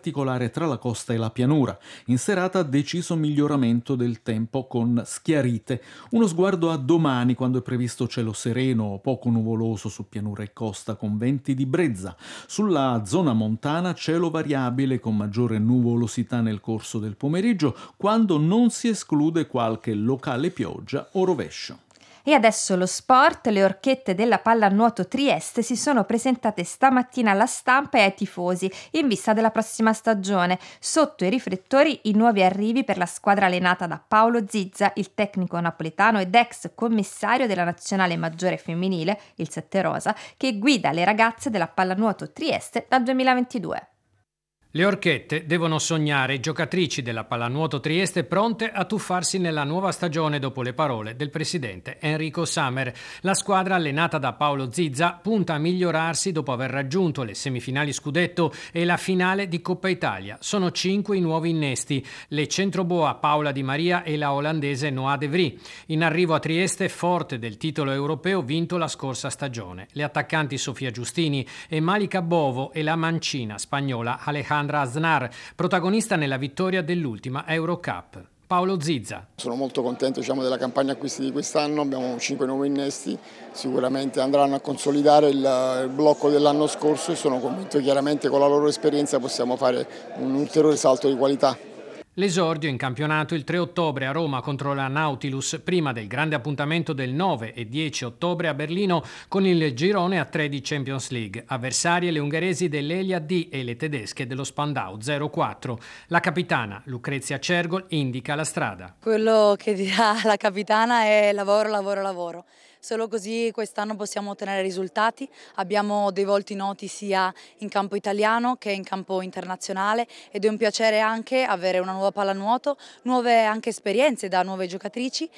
particolare tra la costa e la pianura. In serata deciso miglioramento del tempo con schiarite. Uno sguardo a domani, quando è previsto cielo sereno o poco nuvoloso su pianura e costa con venti di brezza. Sulla zona montana cielo variabile con maggiore nuvolosità nel corso del pomeriggio, quando non si esclude qualche locale pioggia o rovescio. E adesso lo sport. Le orchette della Pallanuoto Trieste si sono presentate stamattina alla stampa e ai tifosi in vista della prossima stagione. Sotto i riflettori i nuovi arrivi per la squadra allenata da Paolo Zizza, il tecnico napoletano ed ex commissario della nazionale maggiore femminile, il Sette Rosa, che guida le ragazze della Pallanuoto Trieste dal 2022. Le orchette devono sognare giocatrici della Pallanuoto Trieste pronte a tuffarsi nella nuova stagione dopo le parole del presidente Enrico Samer. La squadra allenata da Paolo Zizza punta a migliorarsi dopo aver raggiunto le semifinali scudetto e la finale di Coppa Italia. Sono 5 i nuovi innesti, le centroboa Paola Di Maria e la olandese Noa De Vries. In arrivo a Trieste forte del titolo europeo vinto la scorsa stagione. Le attaccanti Sofia Giustini e Malika Bovo e la mancina spagnola Alejandra Aznar, protagonista nella vittoria dell'ultima Eurocup. Paolo Zizza. Sono molto contento della campagna acquisti di quest'anno, abbiamo 5 nuovi innesti, sicuramente andranno a consolidare il blocco dell'anno scorso e sono convinto chiaramente con la loro esperienza possiamo fare un ulteriore salto di qualità. L'esordio in campionato il 3 ottobre a Roma contro la Nautilus, prima del grande appuntamento del 9 e 10 ottobre a Berlino con il girone a 3 di Champions League. Avversarie le ungheresi dell'Elia D e le tedesche dello Spandau 04. La capitana Lucrezia Cergol indica la strada. Quello che dirà la capitana è lavoro, lavoro, lavoro. Solo così quest'anno possiamo ottenere risultati. Abbiamo dei volti noti sia in campo italiano che in campo internazionale ed è un piacere anche avere una nuova pallanuoto, nuove anche esperienze da nuove giocatrici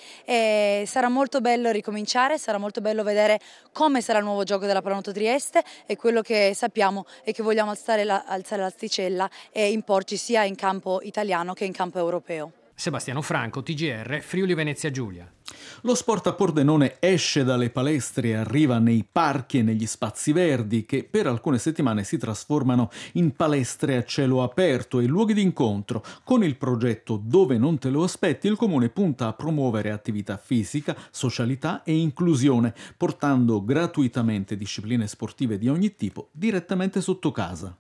e sarà molto bello ricominciare, sarà molto bello vedere come sarà il nuovo gioco della Pallanuoto Trieste e quello che sappiamo è che vogliamo alzare l'asticella e imporci sia in campo italiano che in campo europeo. Sebastiano Franco, TGR, Friuli Venezia Giulia. Lo sport a Pordenone esce dalle palestre e arriva nei parchi e negli spazi verdi che per alcune settimane si trasformano in palestre a cielo aperto e luoghi di incontro. Con il progetto Dove non te lo aspetti, il comune punta a promuovere attività fisica, socialità e inclusione, portando gratuitamente discipline sportive di ogni tipo direttamente sotto casa.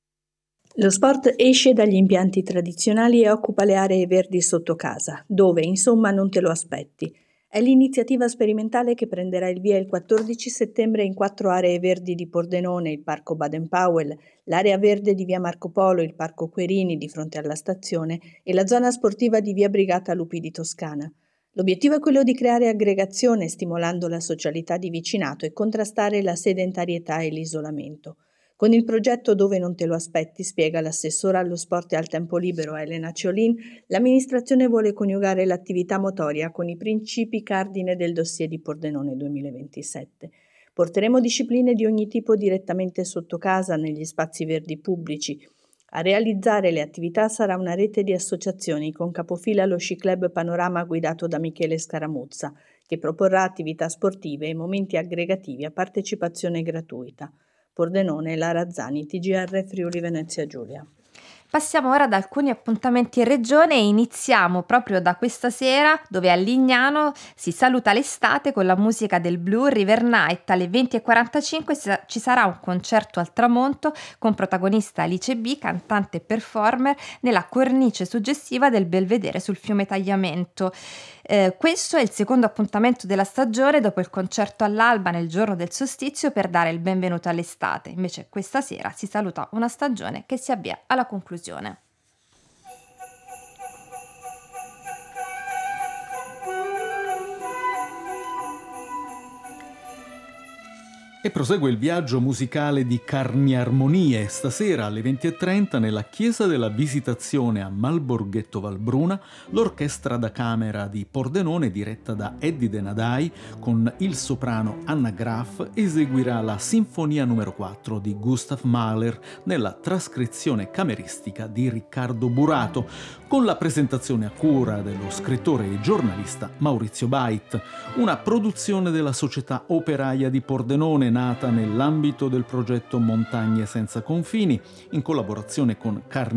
Lo sport esce dagli impianti tradizionali e occupa le aree verdi sotto casa, dove insomma non te lo aspetti. È l'iniziativa sperimentale che prenderà il via il 14 settembre in 4 aree verdi di Pordenone, il Parco Baden-Powell, l'area verde di via Marco Polo, il Parco Querini di fronte alla stazione e la zona sportiva di via Brigata Lupi di Toscana. L'obiettivo è quello di creare aggregazione, stimolando la socialità di vicinato e contrastare la sedentarietà e l'isolamento. Con il progetto Dove non te lo aspetti, spiega l'assessora allo sport e al tempo libero Elena Ciolin, l'amministrazione vuole coniugare l'attività motoria con i principi cardine del dossier di Pordenone 2027. Porteremo discipline di ogni tipo direttamente sotto casa, negli spazi verdi pubblici. A realizzare le attività sarà una rete di associazioni con capofila lo Sci Club Panorama guidato da Michele Scaramuzza, che proporrà attività sportive e momenti aggregativi a partecipazione gratuita. Pordenone, Lara Zani, TGR Friuli Venezia Giulia. Passiamo ora ad alcuni appuntamenti in regione e iniziamo proprio da questa sera, dove a Lignano si saluta l'estate con la musica del Blue River Night. Alle 20:45 ci sarà un concerto al tramonto con protagonista Alice B, cantante e performer, nella cornice suggestiva del Belvedere sul fiume Tagliamento. Questo è il secondo appuntamento della stagione dopo il concerto all'alba nel giorno del solstizio per dare il benvenuto all'estate. Invece questa sera si saluta una stagione che si avvia alla conclusione. E prosegue il viaggio musicale di Carni Armonie. Stasera alle 20:30 nella Chiesa della Visitazione a Malborghetto Valbruna, l'orchestra da camera di Pordenone, diretta da Eddie De Nadai, con il soprano Anna Graf, eseguirà la Sinfonia numero 4 di Gustav Mahler nella trascrizione cameristica di Riccardo Burato, con la presentazione a cura dello scrittore e giornalista Maurizio Bait. Una produzione della Società Operaia di Pordenone, nata nell'ambito del progetto Montagne senza confini, in collaborazione con Carni